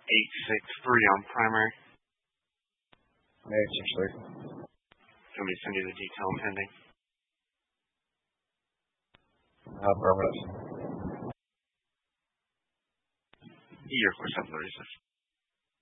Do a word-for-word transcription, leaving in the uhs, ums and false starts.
eight six three on primary. eight six three. Let me send you the detail I'm pending. Affirmative. Your course, have the research.